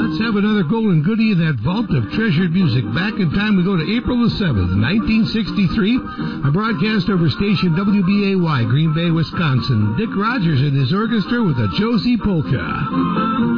Let's have another golden goodie in that vault of treasured music. Back in time, we go to April the 7th, 1963. A broadcast over station WBAY, Green Bay, Wisconsin. Dick Rogers and his orchestra with a Josie Polka.